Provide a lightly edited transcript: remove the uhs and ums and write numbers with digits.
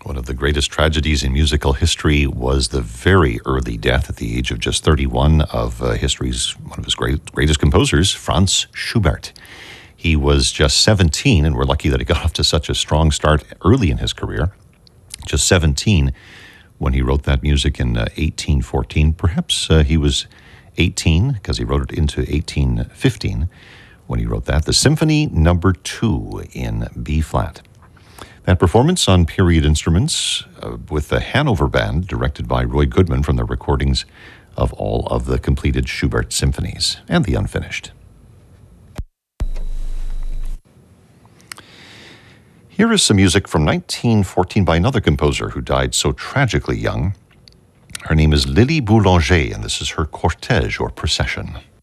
One of the greatest tragedies in musical history was the very early death at the age of just 31 of one of his greatest composers, Franz Schubert. He was just 17, and we're lucky that he got off to such a strong start early in his career. Just 17 when he wrote that music in 1814. Perhaps he was 18 because he wrote it into 1815 when he wrote that. The Symphony Number 2 in B-flat. That performance on period instruments with the Hanover Band, directed by Roy Goodman from the recordings of all of the completed Schubert symphonies and the unfinished. Here is some music from 1914 by another composer who died so tragically young. Her name is Lily Boulanger, and this is her Cortège or Procession.